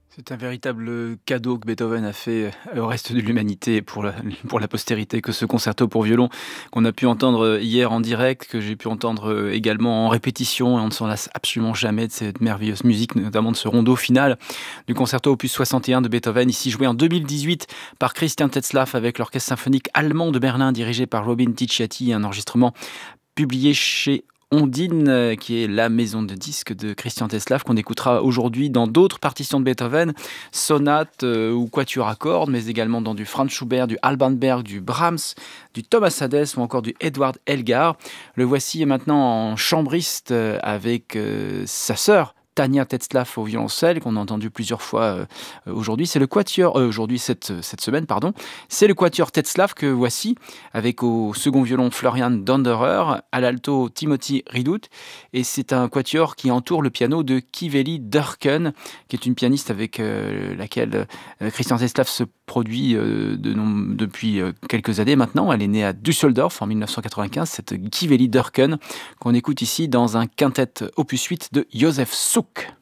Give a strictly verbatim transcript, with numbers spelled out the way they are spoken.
C'est un véritable cadeau que Beethoven a fait au reste de l'humanité pour la pour la postérité que ce concerto pour violon qu'on a pu entendre hier en direct, que j'ai pu entendre également en répétition et on ne s'en lasse absolument jamais de cette merveilleuse musique, notamment de ce rondo final du concerto opus soixante et un de Beethoven, ici joué en deux mille dix-huit par Christian Tetzlaff avec l'orchestre symphonique allemand de Berlin dirigé par Robin Ticciati, un enregistrement publié chez Ondine, qui est la maison de disques de Christian Tetzlaff, qu'on écoutera aujourd'hui dans d'autres partitions de Beethoven, sonates euh, ou quatuors à cordes, mais également dans du Franz Schubert, du Alban Berg, du Brahms, du Thomas Hades ou encore du Edward Elgar. Le voici maintenant en chambriste euh, avec euh, sa sœur, Tania Tetzlaff au violoncelle, qu'on a entendu plusieurs fois euh, aujourd'hui. C'est le quatuor, euh, aujourd'hui, cette, cette semaine, pardon. C'est le quatuor Tetzlaff que voici, avec au second violon Florian Donderer, à l'alto Timothy Ridout. Et c'est un quatuor qui entoure le piano de Kiveli Durken, qui est une pianiste avec euh, laquelle euh, Christian Tetzlaff se produit euh, de nom, depuis euh, quelques années maintenant. Elle est née à Düsseldorf en dix-neuf cent quatre-vingt-quinze, cette Kiveli Durken, qu'on écoute ici dans un quintet opus huit de Joseph Suk.